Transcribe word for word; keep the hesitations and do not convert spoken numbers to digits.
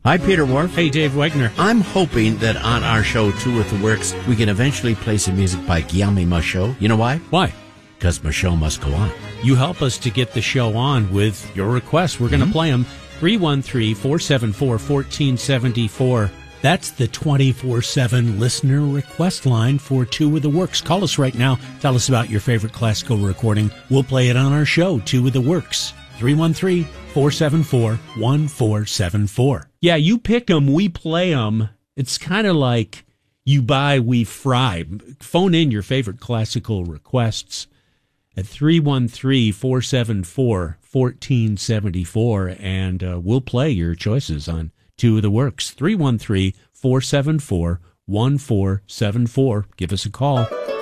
Hi, Peter Wharf. Hey, Dave Wegner. I'm hoping that on our show, Two with the Works, we can eventually play some music by Guillaume Michaud. You know why? Why? Because Michaud must go on. You help us to get the show on with your requests. We're going to mm-hmm. play them. three one three, four seven four, one four seven four. That's the twenty-four seven listener request line for Two with the Works. Call us right now. Tell us about your favorite classical recording. We'll play it on our show, Two with the Works. three one three, four seven four, one four seven four. Yeah, you pick them, we play them. It's kind of like you buy, we fry. Phone in your favorite classical requests at three one three, four seven four, one four seven four, and uh, we'll play your choices on Two of the Works. three one three, four seven four, one four seven four. Give us a call.